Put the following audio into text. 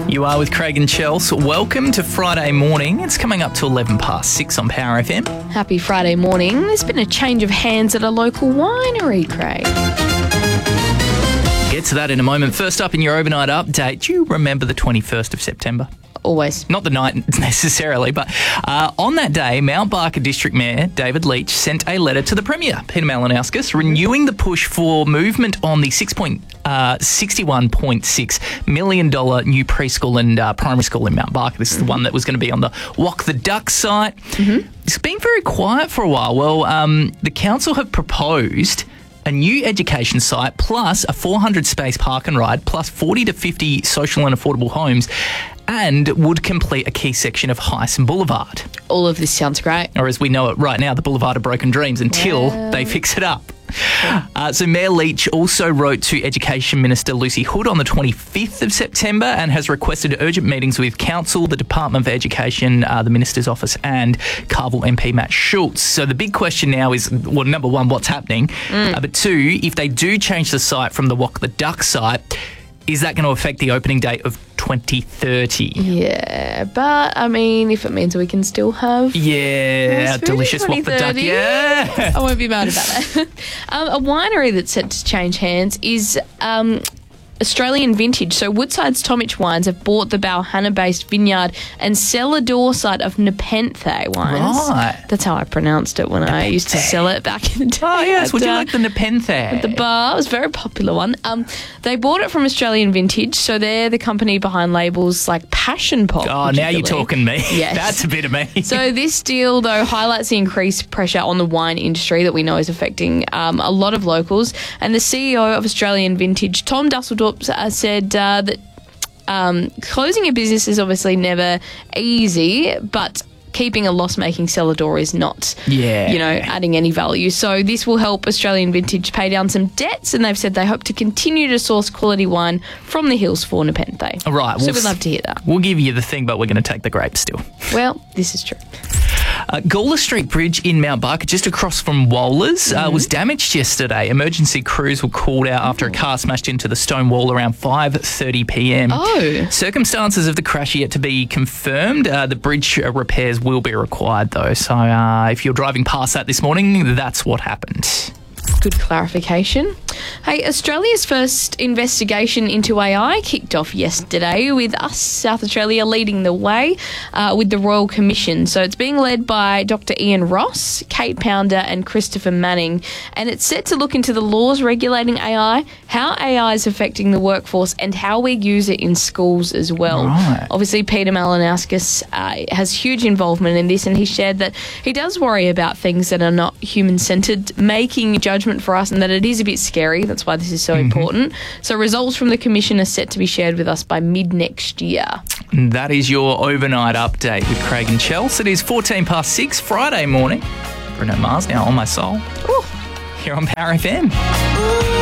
You are with Craig and Chels. Welcome to Friday morning. It's coming up to 11 past 6 on Power FM. Happy Friday morning. There's been a change of hands at a local winery, Craig. Get to that in a moment. First up in your overnight update, do you remember the 21st of September? Always. Not the night necessarily, but on that day, Mount Barker District Mayor David Leitch sent a letter to the Premier, Peter Malinauskas, renewing the push for movement on the $61.6 million new preschool and primary school in Mount Barker. This is the one that was going to be on the Walk the Duck site. It's been very quiet for a while. Well, the council have proposed a new education site plus a 400-space park and ride plus 40 to 50 social and affordable homes, and would complete a key section of Hyson Boulevard. All of this sounds great. Or as we know it right now, the Boulevard of Broken Dreams, until they fix it up. So Mayor Leitch also wrote to Education Minister Lucy Hood on the 25th of September and has requested urgent meetings with Council, the Department for Education, the Minister's Office and Carville MP Matt Schultz. So the big question now is, well, number one, what's happening? But two, if they do change the site from the Walk the Duck site, is that going to affect the opening date of 2030? Yeah, but I mean, if it means we can still have delicious Walk the Duck. Yeah, I won't be mad about that. A winery that's set to change hands is Australian Vintage. So Woodside's Tomich Wines have bought the Balhanna-based vineyard and cellar door site of Nepenthe Wines. Right. That's how I pronounced it when I used to sell it back in the day. Oh, yes. Would you like the Nepenthe? At the bar. It was a very popular one. They bought it from Australian Vintage, so they're the company behind labels like Passion Pop. Oh, now you're talking me. Yes. That's a bit of me. So this deal, though, highlights the increased pressure on the wine industry that we know is affecting a lot of locals. And the CEO of Australian Vintage, Tom Dusseldorp, said that closing a business is obviously never easy, but keeping a loss-making cellar door is not, adding any value. So this will help Australian Vintage pay down some debts, and they've said they hope to continue to source quality wine from the hills for Nepenthe. All right. So we'd love to hear that. We'll give you the thing, but we're going to take the grapes still. Well, this is true. Gawler Street Bridge in Mount Barker, just across from Wohlers, was damaged yesterday. Emergency crews were called out after a car smashed into the stone wall around 5:30 p.m. Oh. Circumstances of the crash are yet to be confirmed. The bridge repairs will be required, though. So if you're driving past that this morning, that's what happened. Good clarification. Hey, Australia's first investigation into AI kicked off yesterday with us, South Australia, leading the way with the Royal Commission. So it's being led by Dr. Ian Ross, Kate Pounder and Christopher Manning. And it's set to look into the laws regulating AI, how AI is affecting the workforce and how we use it in schools as well. Right. Obviously, Peter Malinauskas has huge involvement in this, and he shared that he does worry about things that are not human-centred, making judgment for us, and that it is a bit scary. That's why this is so important. So results from the Commission are set to be shared with us by mid-next year. That is your overnight update with Craig and Chels. It is 14 past 6, Friday morning. Bruno Mars now, On My Soul. Ooh. Here on Power FM.